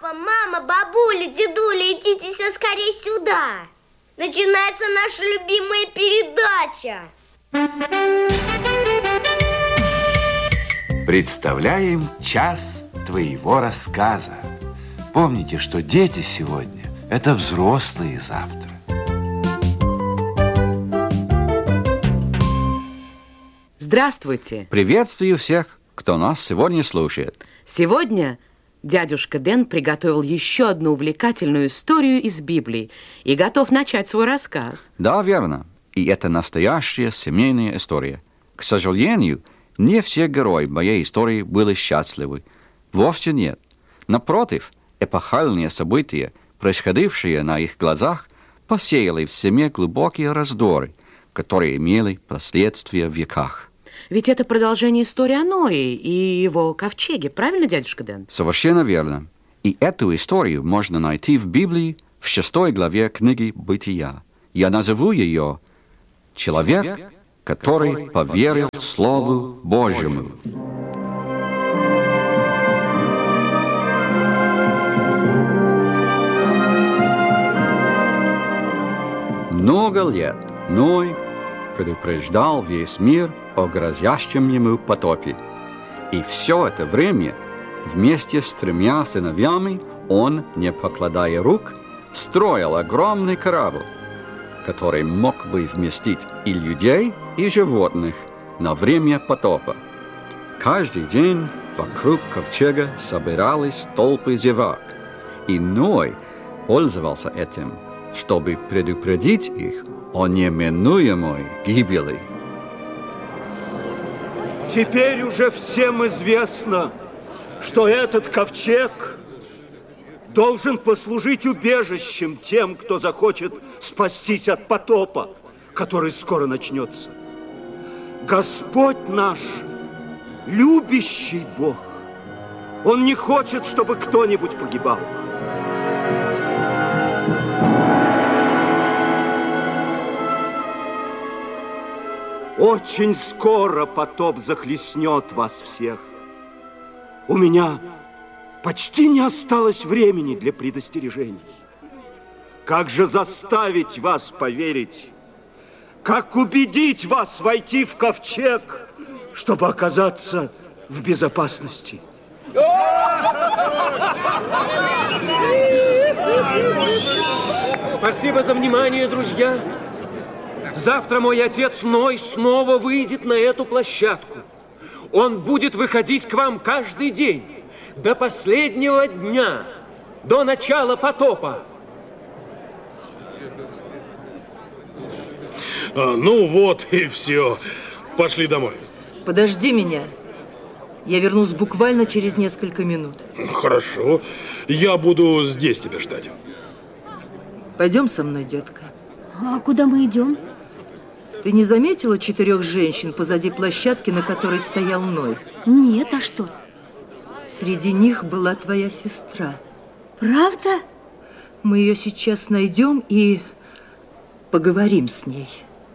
Папа, мама, бабуля, дедуля, идите все скорее сюда. Начинается наша любимая передача. Представляем час твоего рассказа. Помните, что дети сегодня – это взрослые завтра. Здравствуйте. Приветствую всех, кто нас сегодня слушает. Сегодня дядюшка Дэн приготовил еще одну увлекательную историю из Библии и готов начать свой рассказ. Да, верно. И это настоящая семейная история. К сожалению, не все герои моей истории были счастливы. Вовсе нет. Напротив, эпохальные события, происходившие на их глазах, посеяли в семье глубокие раздоры, которые имели последствия в веках. Ведь это продолжение истории о Ное и его ковчеге, правильно, дядюшка Дэн? Совершенно верно. И эту историю можно найти в Библии в 6 главе книги «Бытия». Я назову ее «Человек, который поверил Слову Божьему». Много лет Ной предупреждал весь мир о грозящем ему потопе. И все это время вместе с 3 сыновьями он, не покладая рук, строил огромный корабль, который мог бы вместить и людей, и животных на время потопа. Каждый день вокруг ковчега собирались толпы зевак, и Ной пользовался этим, чтобы предупредить их о неминуемой гибели. Теперь уже всем известно, что этот ковчег должен послужить убежищем тем, кто захочет спастись от потопа, который скоро начнется. Господь наш, любящий Бог, Он не хочет, чтобы кто-нибудь погибал. Очень скоро потоп захлестнет вас всех. У меня почти не осталось времени для предостережений. Как же заставить вас поверить? Как убедить вас войти в ковчег, чтобы оказаться в безопасности? Спасибо за внимание, друзья. Завтра мой отец Ной снова выйдет на эту площадку. Он будет выходить к вам каждый день, до последнего дня, до начала потопа. Ну вот и все. Пошли домой. Подожди меня. Я вернусь буквально через несколько минут. Хорошо. Я буду здесь тебя ждать. Пойдем со мной, детка. А куда мы идем? Ты не заметила 4 женщин позади площадки, на которой стоял Ной? Нет, а что? Среди них была твоя сестра. Правда? Мы ее сейчас найдем и поговорим с ней.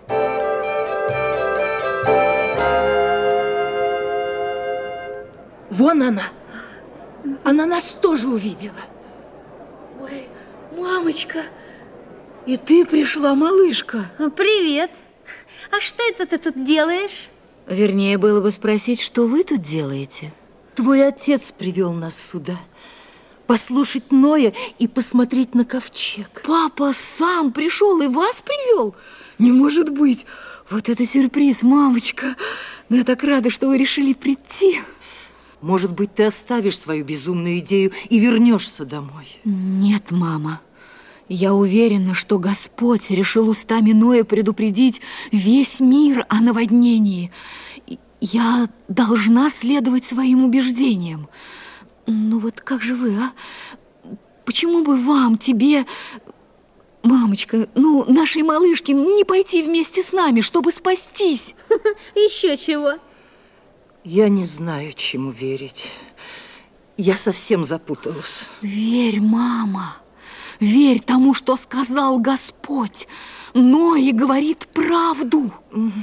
Вон она. Она нас тоже увидела. Ой, мамочка. И ты пришла, малышка. Привет. А что это ты тут делаешь? Вернее, было бы спросить, что вы тут делаете? Твой отец привел нас сюда. Послушать Ноя и посмотреть на ковчег. Папа сам пришел и вас привел? Не может быть. Вот это сюрприз, мамочка. Но я так рада, что вы решили прийти. Может быть, ты оставишь свою безумную идею и вернешься домой? Нет, мама. Я уверена, что Господь решил устами Ноя предупредить весь мир о наводнении. Я должна следовать своим убеждениям. Ну вот как же вы, а? Почему бы вам, тебе, мамочка, нашей малышке не пойти вместе с нами, чтобы спастись? Еще чего? Я не знаю, чему верить. Я совсем запуталась. Верь, мама. Верь тому, что сказал Господь. Ной говорит правду.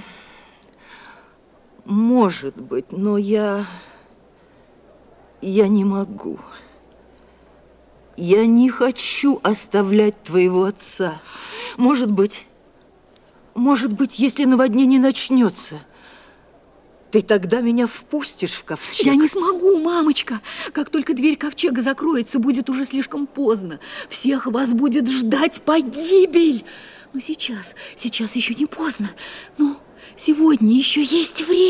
Может быть, но я не могу. Я не хочу оставлять твоего отца. Может быть, если наводнение начнется, ты тогда меня впустишь в ковчег? Я не смогу, мамочка. Как только дверь ковчега закроется, будет уже слишком поздно. Всех вас будет ждать погибель. Но сейчас еще не поздно. Ну, сегодня еще есть время.